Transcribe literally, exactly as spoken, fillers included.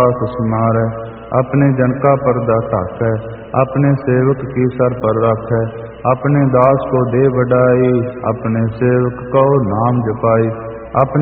समारै, अपने जन का पर्दा ढाकै, अपने सेवक की सर पर राखै, अपने दास को दे बढ़ाई, अपने सेवक को नाम जपाई, अपने